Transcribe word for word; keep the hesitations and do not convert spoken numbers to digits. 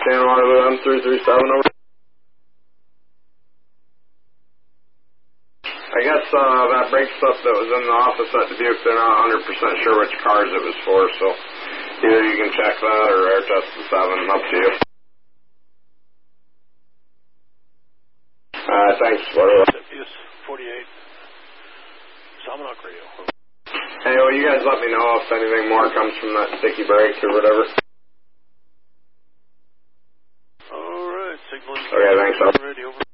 Dan Waterloo, M three three seven, over. I guess uh, that brake stuff that was in the office at Dubuque, they're not one hundred percent sure which cars it was for, so either you can check that or air test the seven, up to you. Uh, thanks, Waterloo. forty-eight, Salmonok Radio. Hey, well, you guys let me know if anything more comes from that sticky brake or whatever. Alright, signaling. Okay, thanks, Radio, over.